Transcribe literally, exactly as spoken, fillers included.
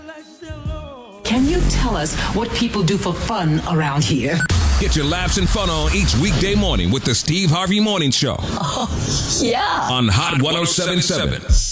Can you tell us what people do for fun around here? Get your laughs and fun on each weekday morning with the Steve Harvey Morning Show. Oh, yeah. On Hot one oh seven point seven.